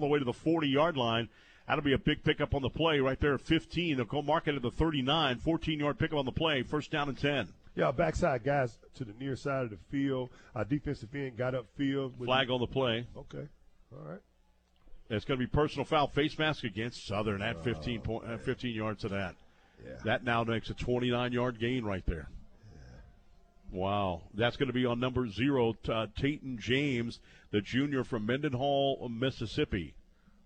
the way to the 40-yard line. That'll be a big pickup on the play right there at 15. They'll go mark it at the 39. 14-yard pickup on the play. First down and 10. Yeah, backside guys to the near side of the field. Our defensive end got upfield. Flag on the play. Okay. All right. It's going to be personal foul, face mask against Southern at 15 yards to that. Yeah. That now makes a 29-yard gain right there. Yeah. Wow. That's going to be on number 0, Tayton James, the junior from Mendenhall, Mississippi.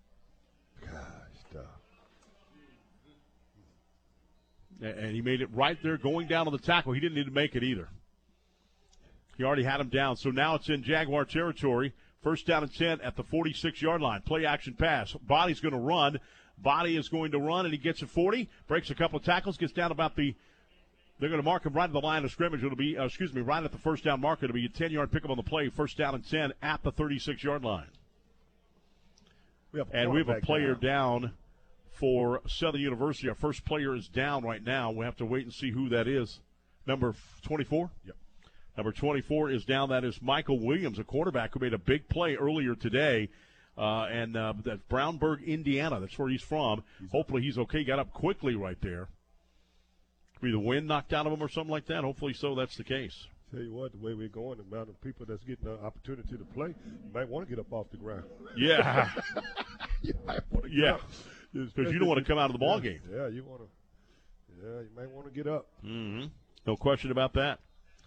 And he made it right there going down on the tackle. He didn't need to make it either. He already had him down. So now it's in Jaguar territory. First down and 10 at the 46-yard line. Play action pass. Body's going to run. Body is going to run, and he gets it 40. Breaks a couple of tackles. Gets down about the – they're going to mark him right at the line of scrimmage. It'll be right at the first down marker. It'll be a 10-yard pickup on the play. First down and 10 at the 36-yard line. We have a player down for Southern University. Our first player is down right now. We have to wait and see who that is. Number 24? Yep. Number 24 is down. That is Michael Williams, a quarterback who made a big play earlier today. That's Brownburg, Indiana. That's where he's from. Hopefully he's okay. Got up quickly right there. Could be the wind knocked out of him or something like that. Hopefully so that's the case. Tell you what, the way we're going, the amount of people that's getting the opportunity to play, you might want to get up off the ground. Yeah. You might want to get up. Because you don't want to come out of the ball game. Yeah, you want to. Yeah, you might want to get up. Mm-hmm. No question about that.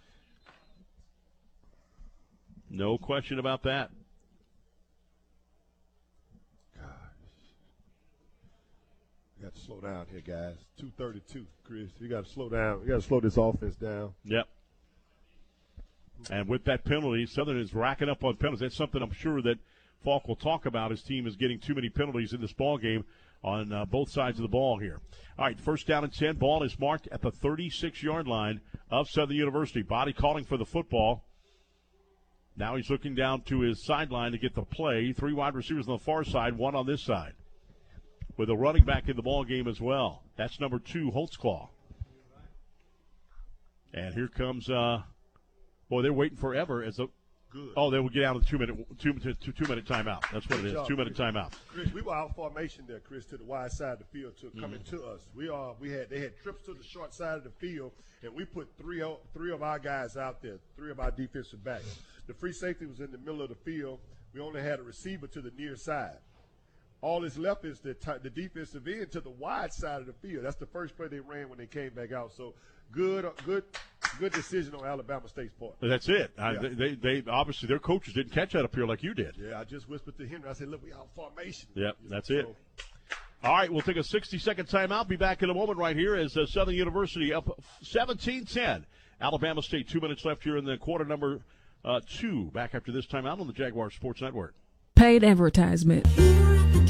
No question about that. Gosh. We got to slow down here, guys. 2:32, Chris. You got to slow down. You got to slow this offense down. Yep. And with that penalty, Southern is racking up on penalties. That's something I'm sure that Falk will talk about. His team is getting too many penalties in this ball game on both sides of the ball here. All right, first down and 10. Ball is marked at the 36-yard line of Southern University. Body calling for the football. Now he's looking down to his sideline to get the play. 3 wide receivers on the far side, 1 on this side. With a running back in the ball game as well. That's number 2, Holtzclaw. And here comes, boy, they're waiting forever as a. Good. Oh, they will get out of the 2 minute timeout. That's what it is. 2 minute timeout. Chris, we were out formation there, Chris, to the wide side of the field coming to us. They had trips to the short side of the field, and we put three of our guys out there, 3 of our defensive backs. The free safety was in the middle of the field. We only had a receiver to the near side. All that's left is the defensive end to the wide side of the field. That's the first play they ran when they came back out. So good decision on Alabama State's part. That's it. Yeah. They obviously their coaches didn't catch that up here like you did. Yeah, I just whispered to Henry. I said, "Look, we out formation." Yep, that's it. All right, we'll take a 60-second timeout. Be back in a moment right here as Southern University up 17-10. Alabama State, 2 minutes left here in the quarter number 2. Back after this timeout on the Jaguar Sports Network. Paid advertisement.